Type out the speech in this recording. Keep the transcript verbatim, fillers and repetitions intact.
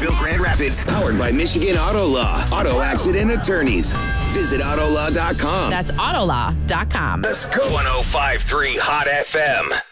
Bakersfield, Grand Rapids. Powered by Michigan Auto Law. Auto accident attorneys. Visit Auto Law dot com. That's Autolaw dot com. Let's go. one oh five point three Hot F M.